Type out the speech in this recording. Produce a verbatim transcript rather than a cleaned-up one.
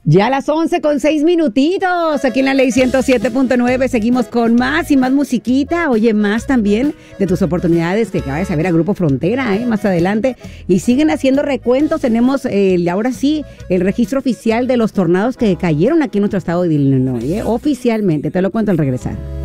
Ya a las once con seis minutitos, aquí en la Ley ciento siete punto nueve, seguimos con más y más musiquita. Oye, más también de tus oportunidades que acabas de ver a Grupo Frontera, ¿eh? Más adelante. Y siguen haciendo recuentos, tenemos eh, ahora sí el registro oficial de los tornados que cayeron aquí en nuestro estado de Illinois, ¿eh? Oficialmente, te lo cuento al regresar.